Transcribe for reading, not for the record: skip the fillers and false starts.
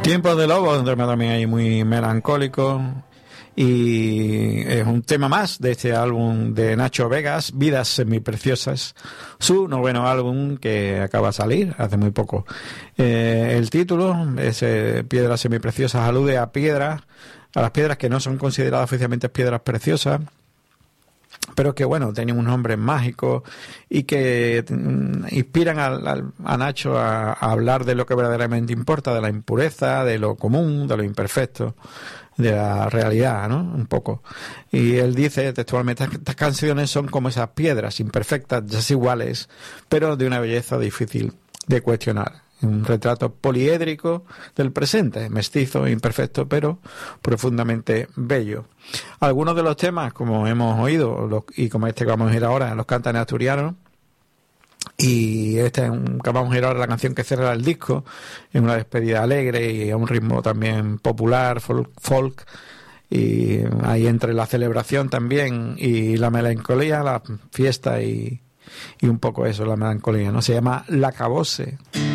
Tiempos de Lobo, un tema también ahí muy melancólico, y es un tema más de este álbum de Nacho Vegas, Vidas Semipreciosas, su noveno álbum que acaba de salir hace muy poco. El título, ese Piedras Semipreciosas, alude a las piedras que no son consideradas oficialmente piedras preciosas, pero que bueno, tienen un nombre mágico y que inspiran a Nacho a hablar de lo que verdaderamente importa, de la impureza, de lo común, de lo imperfecto, de la realidad, ¿no? Un poco. Y él dice textualmente: estas canciones son como esas piedras imperfectas, desiguales, pero de una belleza difícil de cuestionar. Un retrato poliédrico del presente, mestizo, imperfecto, pero profundamente bello. Algunos de los temas, como hemos oído, y como este que vamos a oír ahora, los cantan asturianos, y este que vamos a oír ahora, la canción que cierra el disco, en una despedida alegre y a un ritmo también popular, folk, y ahí entre la celebración también y la melancolía, la fiesta y un poco eso, la melancolía, ¿no? Se llama La Cabose.